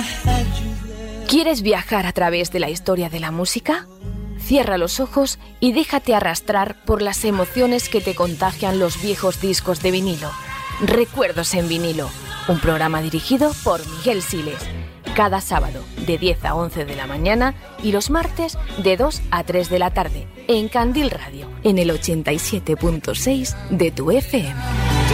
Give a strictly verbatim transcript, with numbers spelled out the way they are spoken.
¿Quieres viajar a través de la historia de la música? Cierra los ojos y déjate arrastrar por las emociones que te contagian los viejos discos de vinilo. Recuerdos en vinilo, un programa dirigido por Miguel Siles. Cada sábado de diez a once de la mañana y los martes de dos a tres de la tarde en Candil Radio, en el ochenta y siete punto seis de tu F M.